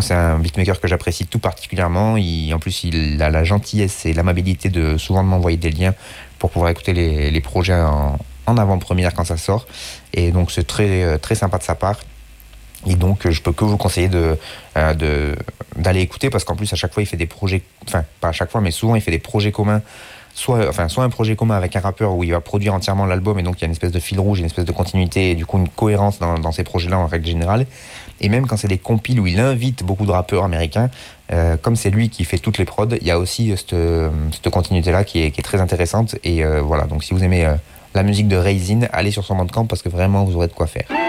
c'est un beatmaker que j'apprécie tout particulièrement. En plus, il a la gentillesse et l'amabilité de souvent de m'envoyer des liens pour pouvoir écouter les projets en avant-première quand ça sort. Et donc, c'est très sympa de sa part. Et donc, je peux que vous conseiller d'aller écouter parce qu'en plus, à chaque fois, il fait des projets, enfin, pas à chaque fois, mais souvent, il fait des projets communs. Soit un projet commun avec un rappeur où il va produire entièrement l'album et donc il y a une espèce de fil rouge, une espèce de continuité et du coup une cohérence dans ces projets-là en règle générale. Et même quand c'est des compiles où il invite beaucoup de rappeurs américains, comme c'est lui qui fait toutes les prods, il y a aussi cette continuité-là qui est très intéressante. Et voilà, donc si vous aimez la musique de Raisin, allez sur son Bandcamp parce que vraiment vous aurez de quoi faire.